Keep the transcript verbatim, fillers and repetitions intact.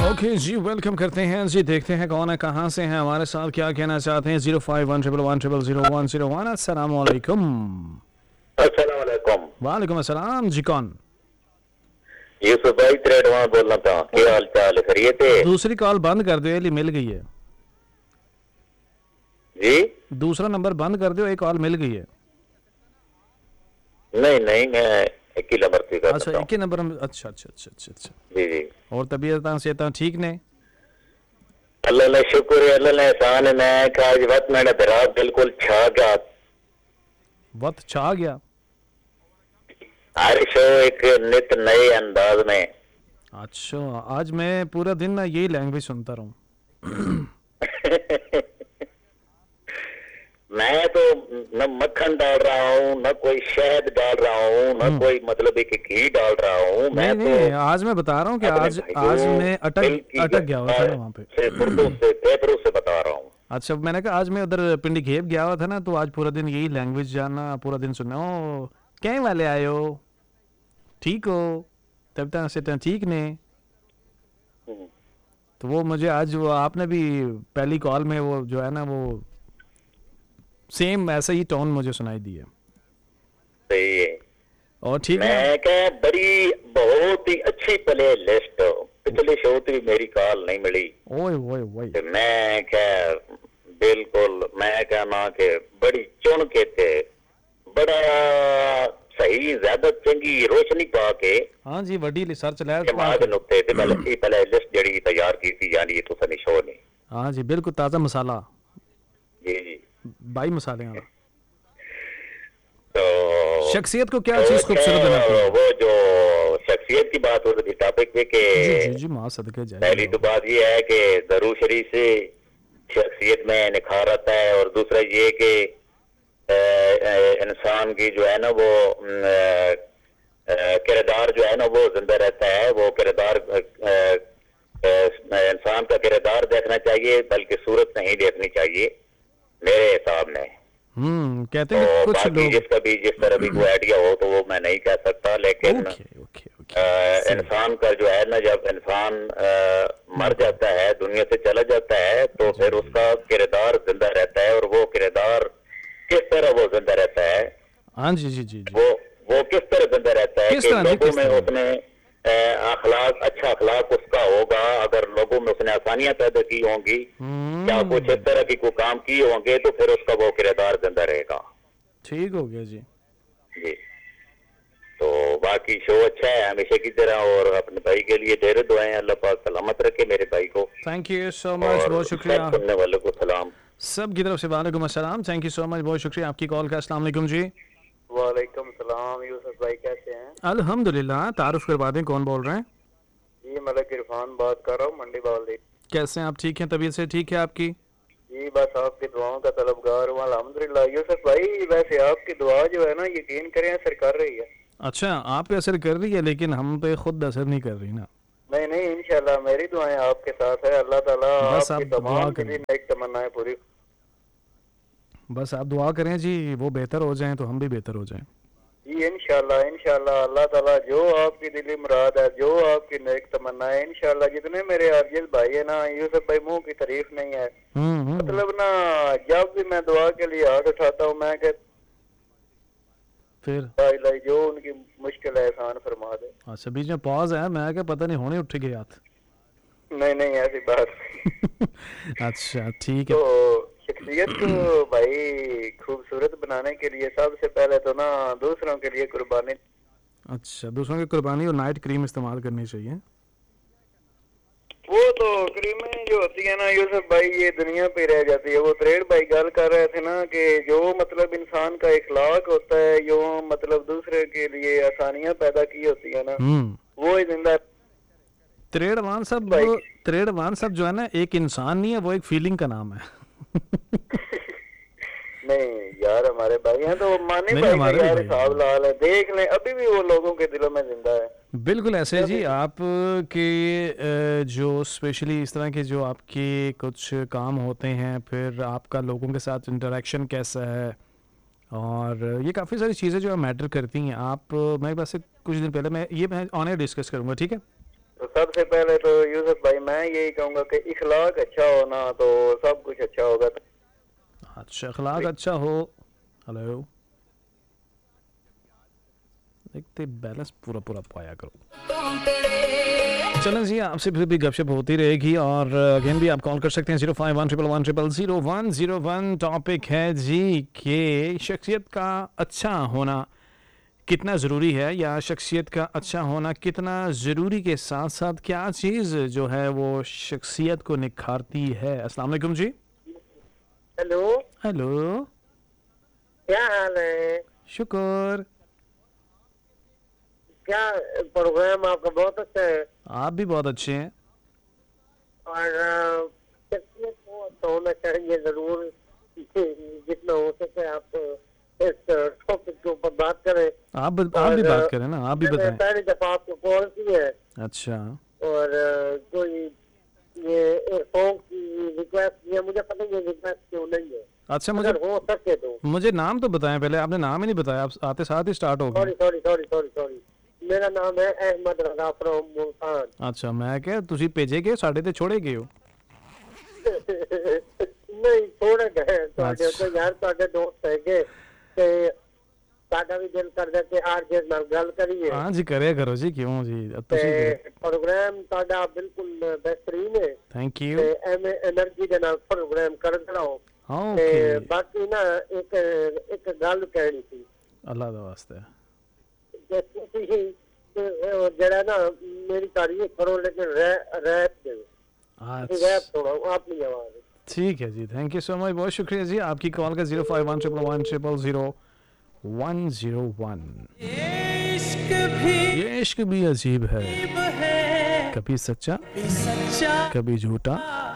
Okay जी, welcome करते हैं जी। देखते हैं कौन है, कहाँ से हैं, हमारे साथ क्या कहना चाहते हैं। Zero five one triple one triple zero one zero one. अस्सलाम वालेकुम। अस्सलाम वालेकुम। वालेकुम अस्सलाम जी। कौन? यूसुफ भाई त्रेडवा बोलना था। क्या हाल चाल है? खैरियत है? दूसरी कॉल बंद कर दो, ये मिल गई है जी। दूसरा नंबर बंद कर दो, एक कॉल मिल गई है। नहीं नहीं, मैं एक ही नंबर से कर अच्छा, सकता एक ही नंबर। अच्छा अच्छा अच्छा अच्छा अच्छा। जी जी। और तबीयत सेहत ठीक ने? अल्लाह ने शुक्र है, अल्लाह ने एहसान है। मैं कहा आज वक्त मैंने दरा बिल्कुल छा गया। वक्त छा गया। हर शो एक नित नए अंदाज में। अच्छा, आज मैं पूरा दिन ना यही लैंग्वेज सुनता रहूं। मैं तो न मक्खन डाल रहा हूँ, न कोई शहद डाल रहा हूँ, न कोई मतलब एक घी डाल रहा हूँ। मैं नहीं, तो नहीं, आज मैं बता रहा हूँ कि आज आज मैं अटक अटक गया हुआ था ना वहाँ पे। से उर्दू से पेपरों से बता रहा हूँ। अच्छा, मैंने कहा आज मैं उधर पिंडी घेप गया हुआ था ना, तो आज पूरा दिन यही लैंग्वेज जानना, पूरा दिन सुनना। ओ कहीं वाले आए हो, ठीक हो, तब तक से ठीक ने। तो वो मुझे आज वो आपने भी पहली कॉल में वो जो है ना, वो सेम ऐसा ही टोन मुझे सुनाई दी है। सही है। और ठीक है। मैं क्या बड़ी बहुत ही अच्छी प्ले लिस्ट। पिछले शो भी मेरी कॉल नहीं मिली। ओए ओए ओए। मैं क्या बिल्कुल, मैं क्या ना के बड़ी चुन के थे, बड़ा सही, ज्यादा चंगी रोशनी पा के। हाँ जी, वड्डी रिसर्च लैब जमात नुक्ते थे पहले पहले लिस्ट जड़ी तैयार की थी, यानी तो सनी शो ने। हाँ जी, बिल्कुल ताज़ा मसाला। जी जी, बाई मसाले वाला। तो शख्सियत को क्या चीज खूबसूरत बनाती है? वो जो शख्सियत की बात हो रही थी टॉपिक पे के जी जी जी, मां सदके जाए। पहली तो बात ये है कि दरूद शरीफ से शख्सियत में निखार आता है, और दूसरा ये कि इंसान की जो है ना वो किरदार जो है ना वो जिंदा रहता है। वो किरदार इंसान का किरदार देखना चाहिए, बल्कि सूरत नहीं देखनी चाहिए मेरे हिसाब में। हम्म कहते हैं तो कुछ बाकी लोग जिसका भी जिस तरह भी कोई आइडिया हो तो वो मैं नहीं कह सकता, लेकिन ओके ओके ओके। इंसान का जो है ना, जब इंसान मर जाता है, दुनिया से चला जाता है, तो फिर उसका किरदार जिंदा रहता है। और वो किरदार किस तरह वो जिंदा रहता है? हाँ जी जी जी, जी। वो वो किस तरह जिंदा रहता है कि लोगों में उसने अखलाक, अच्छा अखलाक उसका होगा। अगर लोगों में उसने आसानियां पैदा की होंगी, क्या कुछ इस तरह की कोई काम किए होंगे, तो फिर उसका वो किरदार जिंदा रहेगा। ठीक हो गया जी जी। तो बाकी शो अच्छा है हमेशा की तरह, और अपने भाई के लिए ढेर दुआएं, अल्लाह पाक सलामत रखे मेरे भाई को। थैंक यू सो मच, बहुत शुक्रिया। सुनने वालों को सलाम, सब की तरफ से वालेकुम अस्सलाम। थैंक यू सो मच, बहुत शुक्रिया आपकी कॉल का। अस्सलाम वालेकुम जी। वालेकुम सलाम। यूसुफ भाई कैसे हैं? अल्हम्दुलिल्लाह। तारुफ करवा दें, कौन बोल रहे हैं? जी, मलिक इरफान बात कर रहा हूँ, मंडी बावली। कैसे हैं आप? ठीक हैं? तबीयत से ठीक है आपकी? जी, बस आपकी दुआओं का तलबगार हूँ अल्हम्दुलिल्लाह। यूसुफ भाई वैसे आपकी दुआ जो है ना, यकीन करें असर कर रही है। अच्छा, आप पे असर कर रही है, लेकिन हम पे खुद असर नहीं कर रही ना। नहीं नहीं, इंशाल्लाह मेरी दुआएं आपके साथ है। अल्लाह ताला बस आपकी आप दुआ तमाम करें। दिली नेक तमन्नाएं पूरी। बस आप दुआ करें जी, वो बेहतर हो जाएं तो हम भी बेहतर हो जाएं। जी इंशाल्लाह इंशाल्लाह, अल्लाह ताला जो आपकी दिली मुराद है, जो आपकी नेक तमन्नाएं, इंशाल्लाह। जितने मेरे अर्जिल भाई है ना, यूसुफ भाई मुंह की तारीफ नहीं है। मतलब ना, जब भी मैं दुआ के लिए हाथ उठाता हूँ, मैं कहता फिर जो उनकी मुश्किल है आसान फरमा दे। अच्छा, बीच में पॉज है, मैं क्या पता नहीं होने उठ गए हाथ। नहीं नहीं, ऐसी बात अच्छा ठीक है। तो शख्सियत को भाई खूबसूरत बनाने के लिए सबसे पहले तो ना दूसरों के लिए कुर्बानी। अच्छा, दूसरों की कुर्बानी और नाइट क्रीम इस्तेमाल करनी चाहिए। वो तो क्रीमें जो होती है ना यूसुफ भाई, ये दुनिया पे रह जाती है। वो त्रेड़ भाई गल कर रहे थे ना कि जो मतलब इंसान का इखलाक होता है, जो मतलब दूसरे के लिए आसानियां पैदा की होती है ना, वो ही जिंदा। त्रेड़वान साहब, त्रेड़वान साहब जो है ना, एक इंसान नहीं है, वो एक फीलिंग का नाम है। नहीं यार, हमारे भाई हैं तो माने भाई का यार हिसाब लाल है, देख लें अभी भी वो लोगों के दिलों में जिंदा है। बिल्कुल ऐसे जी। आप के जो स्पेशली इस तरह के जो आपके कुछ काम होते हैं, फिर आपका लोगों के साथ इंटरेक्शन कैसा है, और ये काफ़ी सारी चीज़ें जो मैटर करती हैं। आप मेरे पास से कुछ दिन पहले मैं ये मैं ऑन एयर डिस्कस करूँगा, ठीक है? तो सबसे पहले तो यूसुफ भाई मैं मैं यही कहूँगा कि इखलाक अच्छा हो ना तो सब कुछ अच्छा होगा। अच्छा अखलाक अच्छा हो। हेलो देखते बैलेंस पूरा पूरा पाया करो। चलें जी आपसे फिर भी गपशप होती रहेगी और अगेन भी आप कॉल कर सकते हैं zero five one triple one triple zero one zero one. Topic है जी कि शख्सियत का अच्छा होना कितना ज़रूरी है या शख्सियत का अच्छा होना कितना ज़रूरी के साथ साथ क्या चीज़ जो है वो शख्सियत को निखारती है। अस्सलाम वालेकुम जी। हेलो हेलो क्या हाल है? शुक्र। क्या प्रोग्राम आपका बहुत अच्छा है आप भी बहुत अच्छे हैं। और शख्सियत को अच्छा होना चाहिए जरूर। जितना हो सके आप इस टॉपिक के ऊपर बात करें। आप आप भी बात करें ना, आप भी मैंने बताएं। पहली दफा आपको कॉल की है अच्छा और कोई ये सॉन्ग की रिक्वेस्ट है, मुझे पता नहीं रिक्वेस्ट क्यों नहीं है। अच्छा मुझे अगर हो सके तो मुझे नाम तो बताएं पहले। आपने नाम ही नहीं बताया, आप आते साथ ही स्टार्ट हो सॉरी गए। सॉरी सॉरी सॉरी सॉरी मेरा नाम है अहमद रजा फ्रॉम मुल्तान। अच्छा मैं क्या ਤੁਸੀਂ ਭੇਜੇ ਗਏ ਸਾਡੇ ਤੇ ਛੋੜੇ ਗਏ ਹੋ। ਨਹੀਂ ਥੋੜੇ ਗਏ ਤੁਹਾਡੇ ਤੋਂ ਯਾਰ, ਤੁਹਾਡੇ ਦੋਸਤ ਹੈਗੇ ਤੇ ਸਾਡਾ ਵੀ ਦਿਲ ਕਰਦਾ ਕਿ ਆਰਜੇ ਨਾਲ ਗੱਲ ਕਰੀਏ। ਹਾਂ ਜੀ ਕਰਿਆ ਕਰੋ ਜੀ, ਕਿਉਂ ਜੀ ਤੇ ਤੁਸੀਂ। ਪ੍ਰੋਗਰਾਮ ਤੁਹਾਡਾ ਬਿਲਕੁਲ ਬਿਹਤਰੀਨ ਹੈ ਥੈਂਕ ਯੂ। ਤੇ ਐਵੇਂ એનર્ਜੀ ਦੇ ਨਾਲ ਪ੍ਰੋਗਰਾਮ ਕਰਦੇ ਰਹੋ। ਹਾਂ ਤੇ ਓਕੇ ਬਾਕੀ ਨਾ ਇੱਕ ਇੱਕ ਗੱਲ ਕਹਿਣੀ ਸੀ ਅੱਲਾ ਦਾ ਵਾਸਤਾ। ਕਿ ਤੁਸੀਂ ਅਹ, ਜਿਹੜਾ ਨਾ ਮੇਰੀ ਤਾਰੀਫ ਕਰੋ ਲੇਕਿन रैप दे रैप सुनाओ अपनी आवाज। ठीक है जी, थैंक यू सो मच, बहुत शुक्रिया जी आपकी कॉल का। Zero five one triple one triple zero one zero one. ये इश्क भी अजीब है, कभी सच्चा कभी झूठा